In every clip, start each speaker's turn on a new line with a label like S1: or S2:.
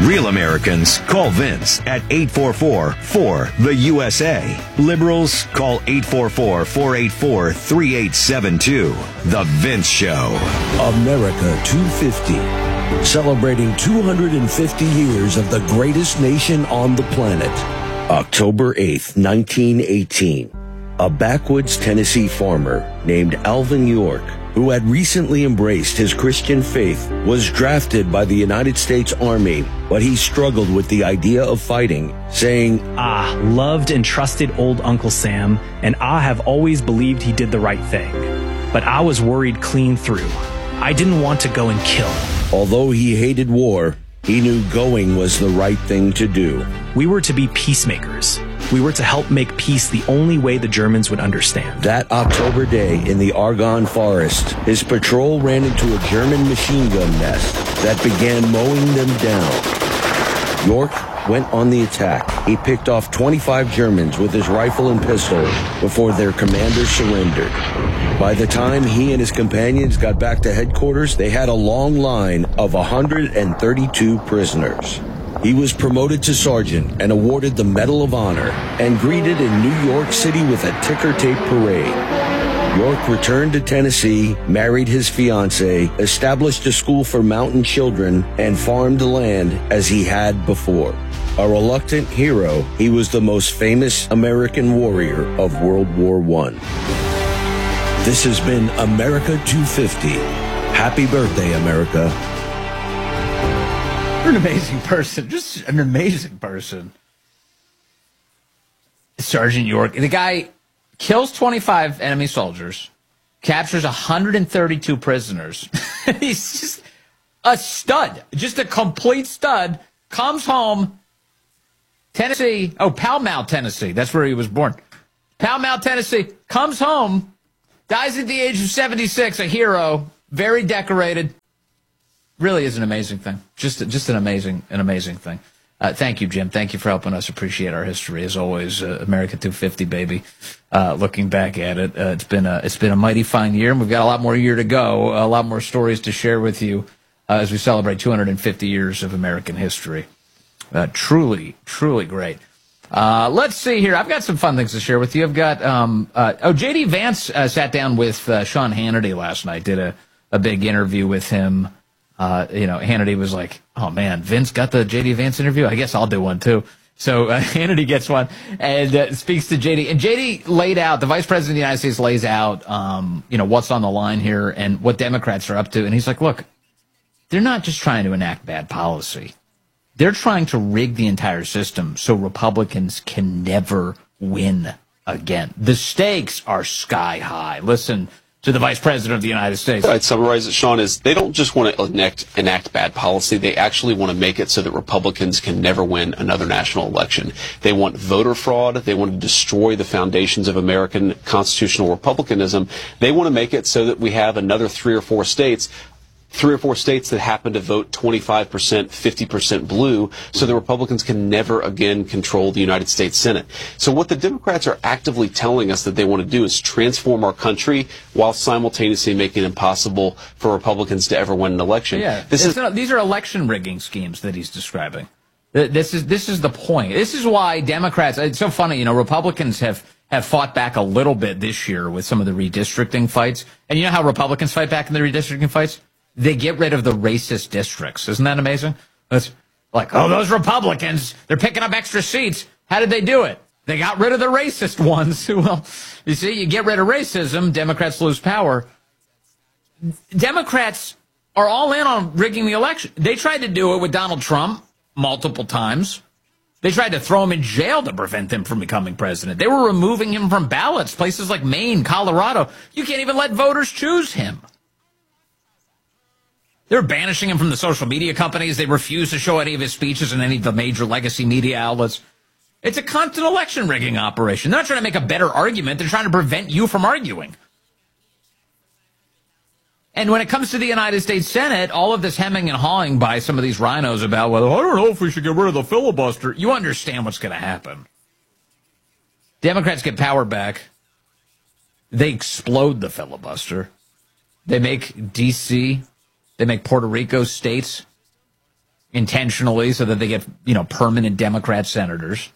S1: Real Americans call Vince at 844-4-THE-USA. Liberals call 844-484-3872. The Vince Show.
S2: America 250. Celebrating 250 years of the greatest nation on the planet. October 8th, 1918. A backwoods Tennessee farmer named Alvin York, who had recently embraced his Christian faith, was drafted by the United States Army, but he struggled with the idea of fighting, saying,
S3: Loved and trusted old Uncle Sam, and I have always believed he did the right thing. But I was worried clean through. I didn't want to go and kill.
S2: Although he hated war, he knew going was the right thing to do.
S3: We were to be peacemakers. We were to help make peace the only way the Germans would understand.
S2: That October day in the Argonne Forest, his patrol ran into a German machine gun nest that began mowing them down. York went on the attack. He picked off 25 Germans with his rifle and pistol before their commander surrendered. By the time he and his companions got back to headquarters, they had a long line of 132 prisoners. He was promoted to sergeant and awarded the Medal of Honor and greeted in New York City with a ticker tape parade. York returned to Tennessee, married his fiancée, established a school for mountain children, and farmed the land as he had before. A reluctant hero, he was the most famous American warrior of World War I. This has been America 250. Happy birthday, America.
S4: You're an amazing person. Just an amazing person. Sergeant York. The guy kills 25 enemy soldiers, captures 132 prisoners. He's just a stud. Just a complete stud. Comes home. Tennessee. Oh, Pall Mall, Tennessee. That's where he was born. Pall Mall, Tennessee. Comes home. Dies at the age of 76. A hero. Very decorated. Really is an amazing thing. Just an amazing thing. Thank you, Jim. Thank you for helping us appreciate our history. As always, America 250, baby. Looking back at it, it's been a mighty fine year, and we've got a lot more year to go. A lot more stories to share with you as we celebrate 250 years of American history. Truly great. Let's see here. I've got some fun things to share with you. I've got J.D. Vance sat down with Sean Hannity last night. Did a big interview with him. Hannity was like, oh man, Vince got the J.D. Vance interview? I guess I'll do one too. So Hannity gets one and speaks to J.D. And J.D. laid out, the Vice President of the United States lays out, what's on the line here and what Democrats are up to. And he's like, look, they're not just trying to enact bad policy. They're trying to rig the entire system so Republicans can never win again. The stakes are sky high. Listen to the Vice President of the United States.
S5: I'd summarize it, Sean, is they don't just want to enact bad policy. They actually want to make it so that Republicans can never win another national election. They want voter fraud. They want to destroy the foundations of American constitutional republicanism. They want to make it so that we have another three or four states that happen to vote 25%, 50% blue, so the Republicans can never again control the United States Senate. So what the Democrats are actively telling us that they want to do is transform our country while simultaneously making it impossible for Republicans to ever win an election.
S4: Yeah, these are election rigging schemes that he's describing. This is the point. This is why Democrats, it's so funny, Republicans have fought back a little bit this year with some of the redistricting fights. And you know how Republicans fight back in the redistricting fights? They get rid of the racist districts. Isn't that amazing? It's like, oh, those Republicans, they're picking up extra seats. How did they do it? They got rid of the racist ones. Well, you see, you get rid of racism, Democrats lose power. Democrats are all in on rigging the election. They tried to do it with Donald Trump multiple times. They tried to throw him in jail to prevent him from becoming president. They were removing him from ballots, places like Maine, Colorado. You can't even let voters choose him. They're banishing him from the social media companies. They refuse to show any of his speeches in any of the major legacy media outlets. It's a constant election rigging operation. They're not trying to make a better argument. They're trying to prevent you from arguing. And when it comes to the United States Senate, all of this hemming and hawing by some of these rhinos about, well, I don't know if we should get rid of the filibuster. You understand what's going to happen. Democrats get power back. They explode the filibuster. They make D.C., they make Puerto Rico states. intentionally so that they get, permanent Democrat senators.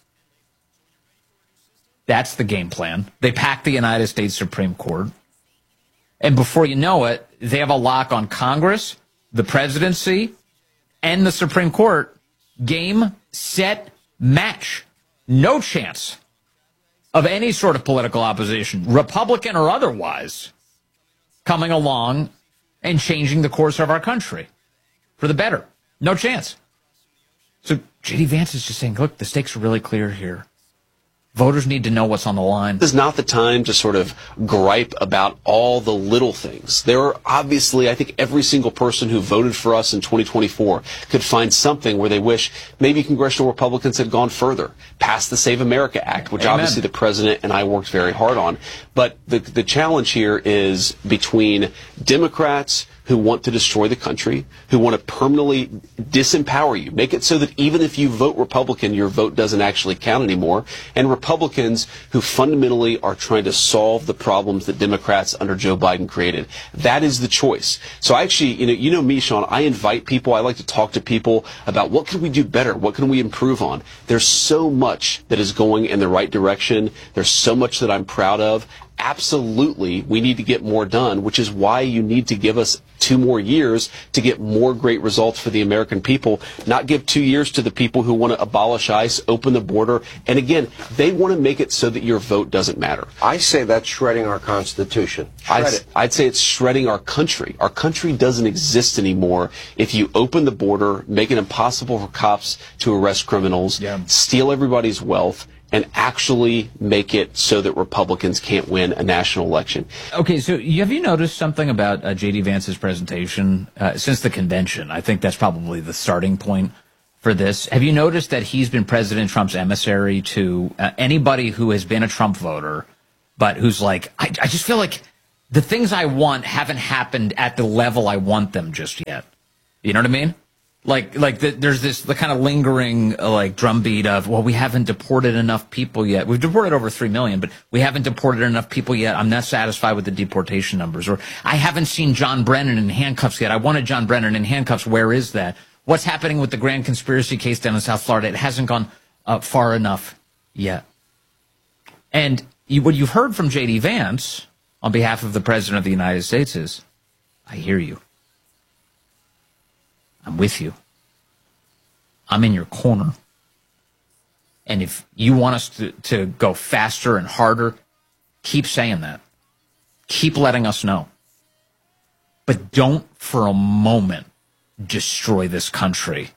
S4: That's the game plan. They pack the United States Supreme Court. And before you know it, they have a lock on Congress, the presidency, and the Supreme Court. Game, set, match. No chance of any sort of political opposition, Republican or otherwise, coming along and changing the course of our country for the better. No chance. So J.D. Vance is just saying, look, the stakes are really clear here. Voters need to know what's on the line.
S5: This is not the time to sort of gripe about all the little things. There are obviously, I think every single person who voted for us in 2024 could find something where they wish maybe congressional Republicans had gone further, passed the Save America Act, which obviously the president and I worked very hard on. But the challenge here is between Democrats who want to destroy the country, who want to permanently disempower you, make it so that even if you vote Republican, your vote doesn't actually count anymore, and Republicans who fundamentally are trying to solve the problems that Democrats under Joe Biden created. That is the choice. So I actually, you know me, Sean, I invite people, I like to talk to people about what can we do better, what can we improve on. There's so much that is going in the right direction. There's so much that I'm proud of. Absolutely, we need to get more done, which is why you need to give us 2 more years to get more great results for the American people, not give 2 years to the people who want to abolish ICE, open the border. And again, they want to make it so that your vote doesn't matter.
S2: I say that's shredding our Constitution.
S5: I'd say it's shredding our country. Our country doesn't exist anymore if you open the border, make it impossible for cops to arrest criminals, steal everybody's wealth, and actually make it so that Republicans can't win a national election.
S4: Okay, so have you noticed something about J.D. Vance's presentation since the convention? I think that's probably the starting point for this. Have you noticed that he's been President Trump's emissary to anybody who has been a Trump voter, but who's like, I just feel like the things I want haven't happened at the level I want them just yet. You know what I mean? There's the kind of lingering drumbeat of, well, we haven't deported enough people yet. We've deported over 3 million, but we haven't deported enough people yet. I'm not satisfied with the deportation numbers. Or I haven't seen John Brennan in handcuffs yet. I wanted John Brennan in handcuffs. Where is that? What's happening with the grand conspiracy case down in South Florida? It hasn't gone far enough yet. And what you've heard from J.D. Vance on behalf of the President of the United States is, I hear you. I'm with you. I'm in your corner. And if you want us to go faster and harder, keep saying that. Keep letting us know. But don't for a moment destroy this country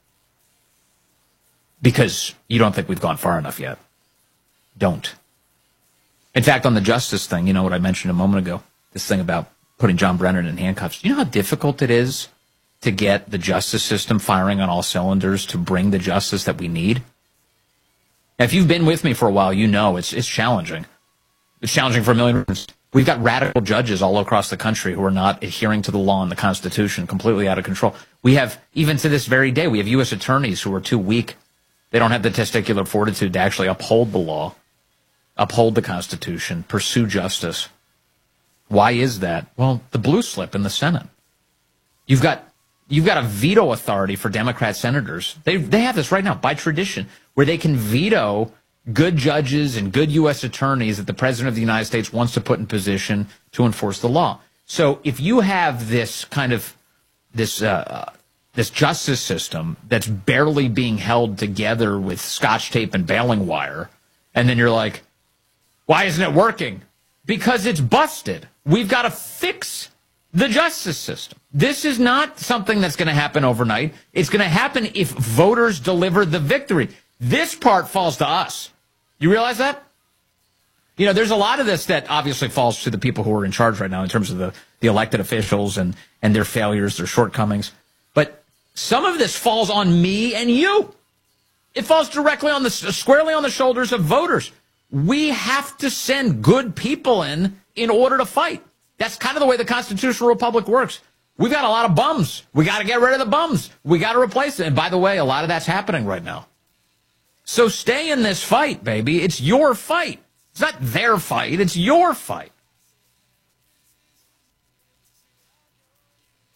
S4: because you don't think we've gone far enough yet. Don't. In fact, on the justice thing, you know what I mentioned a moment ago, this thing about putting John Brennan in handcuffs. You know how difficult it is to get the justice system firing on all cylinders to bring the justice that we need? Now, if you've been with me for a while, you know it's challenging. It's challenging for a million reasons. We've got radical judges all across the country who are not adhering to the law and the Constitution, completely out of control. We have, even to this very day, we have U.S. attorneys who are too weak. They don't have the testicular fortitude to actually uphold the law, uphold the Constitution, pursue justice. Why is that? Well, the blue slip in the Senate. You've got a veto authority for Democrat senators. They have this right now by tradition, where they can veto good judges and good U.S. attorneys that the President of the United States wants to put in position to enforce the law. So if you have this kind of this justice system that's barely being held together with Scotch tape and baling wire, and then you're like, why isn't it working? Because it's busted. We've got to fix the justice system. This is not something that's going to happen overnight. It's going to happen if voters deliver the victory. This part falls to us. You realize that? You know, there's a lot of this that obviously falls to the people who are in charge right now in terms of the elected officials and their failures, their shortcomings. But some of this falls on me and you. It falls directly squarely on the shoulders of voters. We have to send good people in order to fight. That's kind of the way the constitutional republic works. We've got a lot of bums. We got to get rid of the bums. We got to replace them. And by the way, a lot of that's happening right now. So stay in this fight, baby. It's your fight. It's not their fight. It's your fight.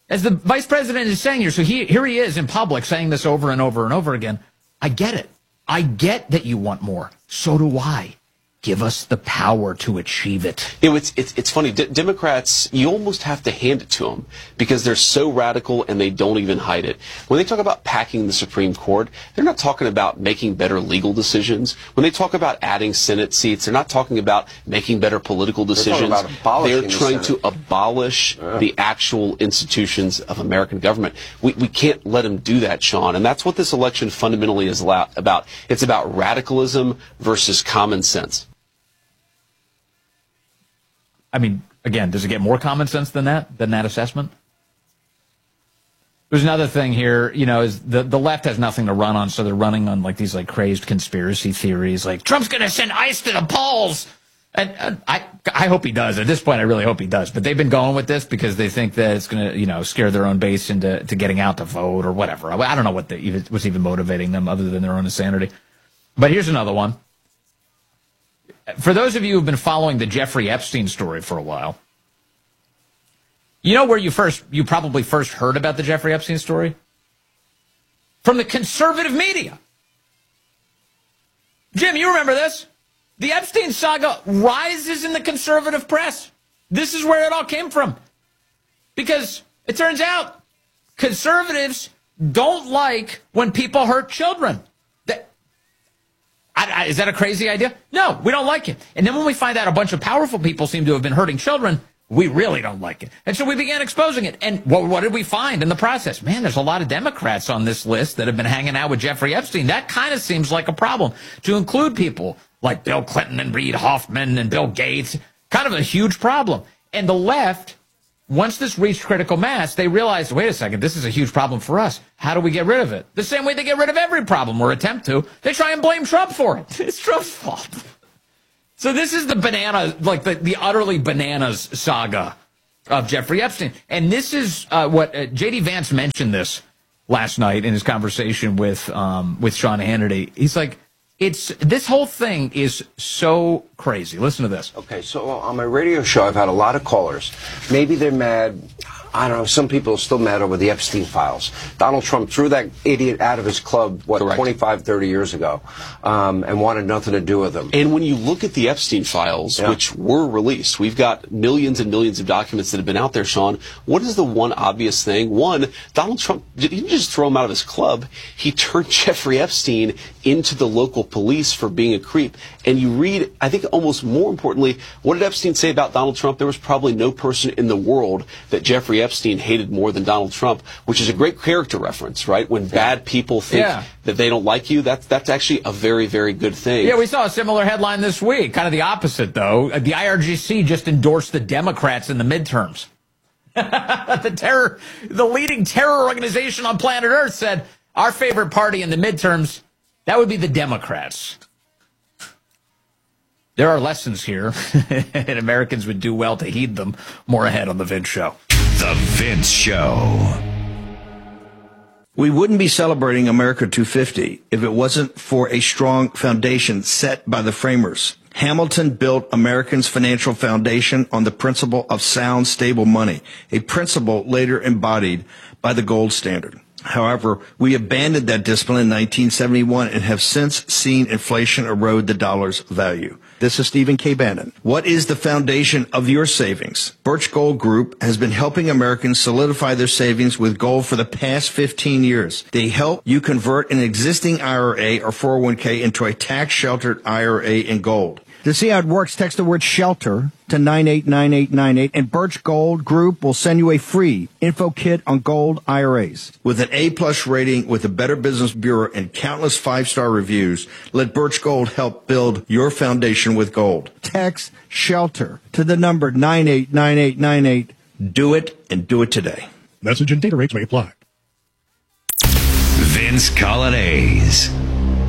S4: As the vice president is saying here, so here he is in public saying this over and over and over again. I get it. I get that you want more. So do I. Give us the power to achieve it.
S5: It's funny. Democrats, you almost have to hand it to them because they're so radical and they don't even hide it. When they talk about packing the Supreme Court, they're not talking about making better legal decisions. When they talk about adding Senate seats, they're not talking about making better political decisions. They're trying to abolish the actual institutions of American government. We can't let them do that, Sean. And that's what this election fundamentally is about. It's about radicalism versus common sense.
S4: I mean, again, does it get more common sense than that assessment? There's another thing here, is the left has nothing to run on, so they're running on these crazed conspiracy theories, like Trump's going to send ICE to the polls. And I hope he does. At this point, I really hope he does. But they've been going with this because they think that it's going to, scare their own base into getting out to vote or whatever. I don't know what's even motivating them other than their own insanity. But here's another one. For those of you who've been following the Jeffrey Epstein story for a while, you know where you probably first heard about the Jeffrey Epstein story? From the conservative media. Jim, you remember this? The Epstein saga rises in the conservative press. This is where it all came from. Because it turns out conservatives don't like when people hurt children. Is that a crazy idea? No, we don't like it. And then when we find out a bunch of powerful people seem to have been hurting children, we really don't like it. And so we began exposing it. And what did we find in the process? Man, there's a lot of Democrats on this list that have been hanging out with Jeffrey Epstein. That kind of seems like a problem. To include people like Bill Clinton and Reid Hoffman and Bill Gates, kind of a huge problem. And the left, once this reached critical mass, they realized, wait a second, this is a huge problem for us. How do we get rid of it? The same way they get rid of every problem or attempt to. They try and blame Trump for it. It's Trump's fault. So this is the the utterly bananas saga of Jeffrey Epstein. And this is what J.D. Vance mentioned this last night in his conversation with Sean Hannity. He's like, this whole thing is so crazy. Listen to this.
S6: Okay, so on my radio show, I've had a lot of callers. Maybe they're mad. I don't know. Some people are still mad over the Epstein files. Donald Trump threw that idiot out of his club,
S5: Correct.
S6: 25, 30 years ago, and wanted nothing to do with him.
S5: And when you look at the Epstein files, which were released, we've got millions and millions of documents that have been out there, Sean. What is the one obvious thing? One, Donald Trump didn't just throw him out of his club. He turned Jeffrey Epstein into the local police for being a creep. And you read, I think almost more importantly, what did Epstein say about Donald Trump? There was probably no person in the world that Jeffrey Epstein hated more than Donald Trump, which is a great character reference, right? When bad people think that they don't like you, that's actually a very, very good thing.
S4: Yeah, we saw a similar headline this week. Kind of the opposite, though. The IRGC just endorsed the Democrats in the midterms. The leading terror organization on planet Earth said, our favorite party in the midterms, that would be the Democrats. There are lessons here, and Americans would do well to heed them. More ahead on The Vince Show.
S1: The Vince Show.
S7: We wouldn't be celebrating America 250 if it wasn't for a strong foundation set by the framers. Hamilton built Americans' financial foundation on the principle of sound, stable money, a principle later embodied by the gold standard. However, we abandoned that discipline in 1971 and have since seen inflation erode the dollar's value. This is Stephen K. Bannon. What is the foundation of your savings? Birch Gold Group has been helping Americans solidify their savings with gold for the past 15 years. They help you convert an existing IRA or 401k into a tax-sheltered IRA in gold.
S8: To see how it works, text the word SHELTER to 989898, and Birch Gold Group will send you a free info kit on gold IRAs.
S7: With an A-plus rating with the Better Business Bureau and countless 5-star reviews, let Birch Gold help build your foundation with gold.
S8: Text SHELTER to the number 989898.
S7: Do it, and do it today.
S9: Message and data rates may apply.
S1: Vince Coglianese.